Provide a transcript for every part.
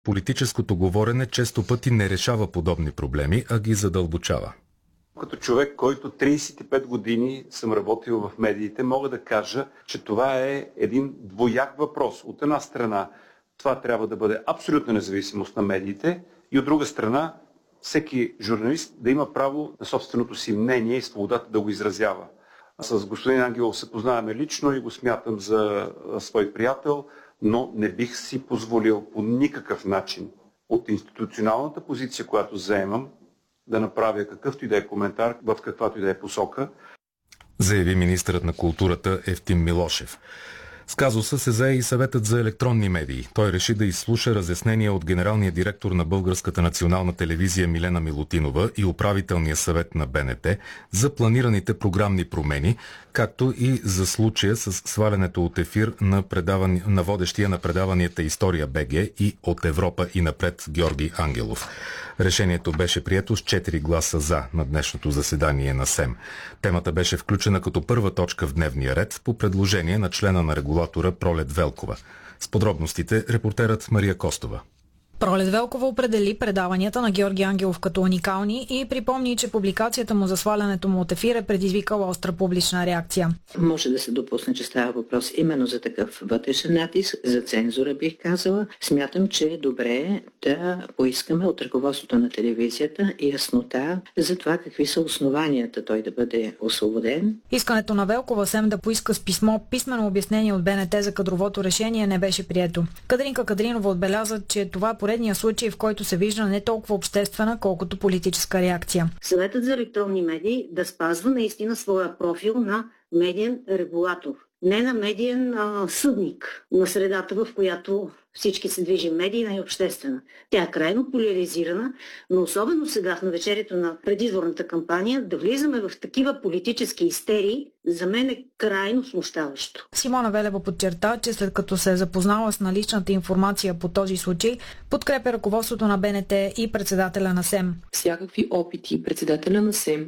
Политическото говорене често пъти не решава подобни проблеми, а ги задълбочава. Като човек, който 35 години съм работил в медиите, мога да кажа, че това е един двояк въпрос. От една страна, това трябва да бъде абсолютна независимост на медиите и от друга страна, всеки журналист да има право на собственото си мнение и свободата да го изразява. С господин Ангелов се познаваме лично и го смятам за свой приятел, но не бих си позволил по никакъв начин от институционалната позиция, която заемам, да направя какъвто и да е коментар, в каквато и да е посока. Заяви министърът на културата Евтим Милошев. С казуса се зае и Съветът за електронни медии. Той реши да изслуша разяснения от генералния директор на Българската национална телевизия Милена Милутинова и управителния съвет на БНТ за планираните програмни промени, както и за случая с свалянето от ефир на водещия на предаванията История БГ и От Европа и напред Георги Ангелов. Решението беше прието с 4 гласа за на днешното заседание на СЕМ. Темата беше включена като първа точка в дневния ред по предложение на члена на регулатора Пролет Велкова. С подробностите репортерът Мария Костова. Пролет Велкова определи предаванията на Георги Ангелов като уникални и припомни, че публикацията му за свалянето му от ефир е предизвикала остра публична реакция. Може да се допусне, че става въпрос именно за такъв вътрешен натиск, за цензура бих казала. Смятам, че е добре да поискаме от ръководството на телевизията яснота за това какви са основанията той да бъде освободен. Искането на Велкова СЕМ да поиска с писмо писмено обяснение от БНТ за кадровото решение не беше прието. Кадринка Кадринова отбеляза, че това е поредния случай, в който се вижда не толкова обществена, колкото политическа реакция. Съветът за електронни медии да спазва наистина своя профил на медиен регулатор, не на медиен съдник на средата, в която всички се движим, медийна и обществена. Тя е крайно поляризирана, но особено сега в навечерието на предизборната кампания да влизаме в такива политически истерии, за мен е крайно смущаващо. Симона Велева подчерта, че след като се е запознала с наличната информация по този случай, подкрепя ръководството на БНТ и председателя на СЕМ. Всякакви опити председателя на СЕМ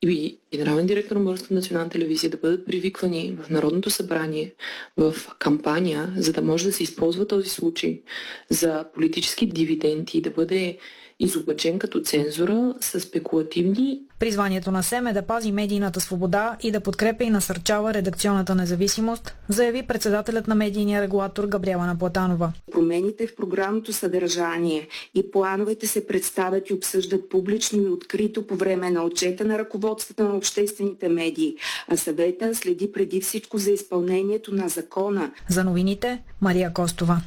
и генерален директор на Българската национална телевизия да бъдат привиквани в Народното събрание в кампания, за да може да се използва този случай за политически дивиденти, да бъде изоблачен като цензура, са спекулативни. Призванието на СЕМ е да пази медийната свобода и да подкрепя и насърчава редакционната независимост, заяви председателят на медийния регулатор Габриела Наплатанова. Промените в програмното съдържание и плановете се представят и обсъждат публично и открито по време на отчета на ръководствата на обществените медии, а съвета следи преди всичко за изпълнението на закона. За новините Мария Костова.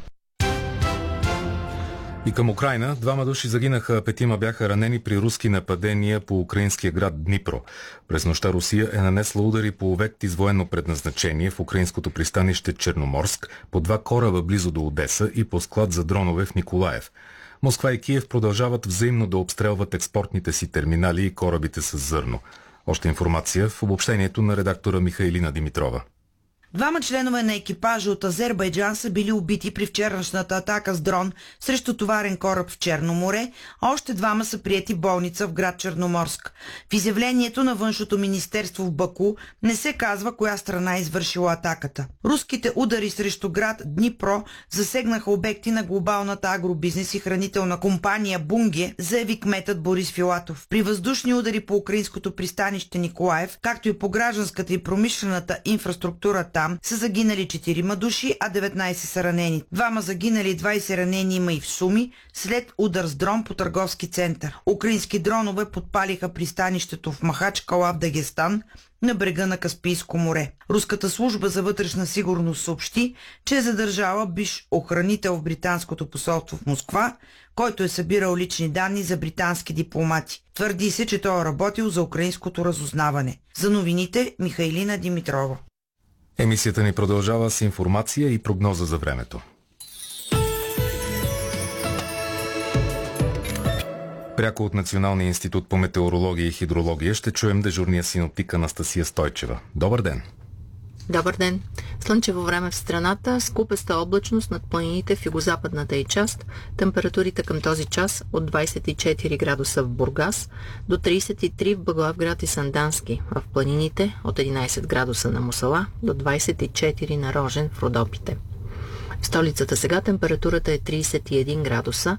И към Украйна 2 души загинаха, 5 бяха ранени при руски нападения по украинския град Днипро. През нощта Русия е нанесла удари по обекти с военно предназначение в украинското пристанище Черноморск, по 2 кораба близо до Одеса и по склад за дронове в Николаев. Москва и Киев продължават взаимно да обстрелват експортните си терминали и корабите с зърно. Още информация в обобщението на редактора Михайлина Димитрова. 2 членове на екипажа от Азербайджан са били убити при вчерашната атака с дрон срещу товарен кораб в Черно море, а още 2 са приети в болница в град Черноморск. В изявлението на Външното министерство в Баку не се казва коя страна е извършила атаката. Руските удари срещу град Днипро засегнаха обекти на глобалната агробизнес и хранителна компания Бунге, заяви кметът Борис Филатов. При въздушни удари по украинското пристанище Николаев, както и по гражданската и промишлената инфраструктура там са загинали 4 души, а 19 са ранени. 2 загинали, 20 ранени има и в Суми, след удар с дрон по търговски център. Украински дронове подпалиха пристанището в Махачкала в Дагестан, на брега на Каспийско море. Руската служба за вътрешна сигурност съобщи, че е задържала бивш охранител в британското посолство в Москва, който е събирал лични данни за британски дипломати. Твърди се, че той е работил за украинското разузнаване. За новините Михайлина Димитрова. Емисията ни продължава с информация и прогноза за времето. Пряко от Националния институт по метеорология и хидрология ще чуем дежурния синоптик Анастасия Стойчева. Добър ден! Добър ден! Слънчево време в страната, с купеста облачност над планините в югозападната й част. Температурите към този час от 24 градуса в Бургас до 33 в Благоевград и Сандански, а в планините от 11 градуса на Мусала до 24 на Рожен в Родопите. В столицата сега температурата е 31 градуса,